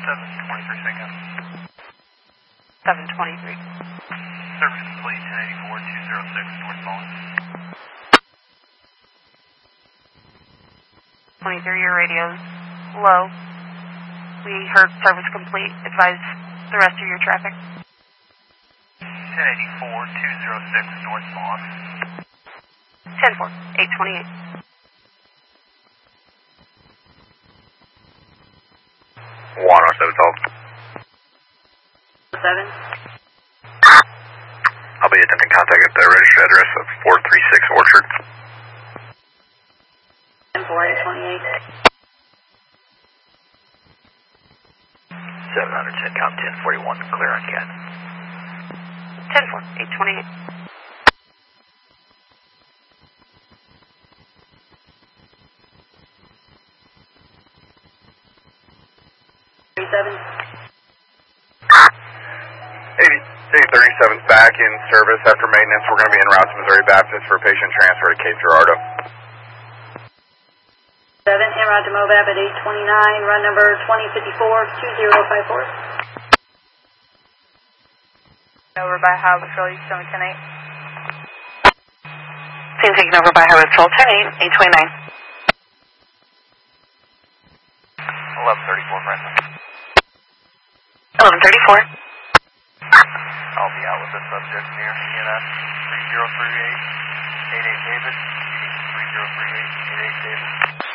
723 Singham. 723. Service complete, 1084, 206 northbound. 23, your radio's low. We heard service complete. Advise the rest of your traffic. 1084, 206 northbound. 10-4, 828. 107 Talk. 7. I'll be attempting contact at the registered address of 436 Orchard. 10-4, 828. 710 count 1041, clear on cat. 10-4, 828. 37's back in service after maintenance. We're going to be en route to Missouri Baptist for patient transfer to Cape Girardeau. 7, en route to Mobap at 829, run number 2054-2054. Over by Highway Patrol, Eastern 10-8. Same taken over by Highway Patrol, 10-8, 829. 1134, Francis. 1134. I'll be out with the subject near ENS 3038, 88 David, 3038, 88 David.